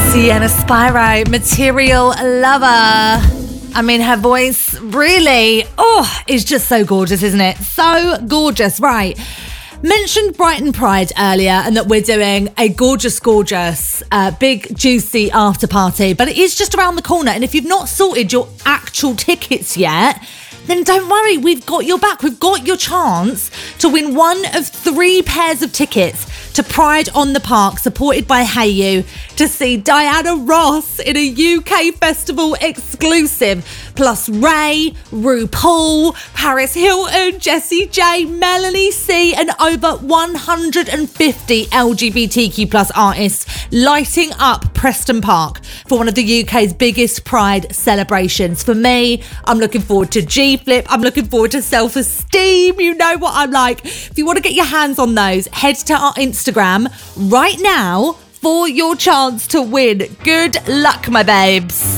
Sienna Spiro, Material Lover. I mean, her voice really, is just so gorgeous, isn't it? So gorgeous. Right. Mentioned Brighton Pride earlier and that we're doing a gorgeous, big, juicy after party, but it is just around the corner. And if you've not sorted your actual tickets yet, then don't worry, we've got your back. We've got your chance to win one of 3 pairs of tickets to Pride on the Park, supported by Hayu, to see Diana Ross in a UK festival exclusive, plus Ray, RuPaul, Paris Hilton, Jessie J, Melanie C, and over 150 LGBTQ plus artists lighting up Preston Park for one of the UK's biggest Pride celebrations. For me, I'm looking forward to G-Flip. I'm looking forward to Self-Esteem. You know what I'm like. If you want to get your hands on those, head to our Instagram right now for your chance to win. Good luck, my babes.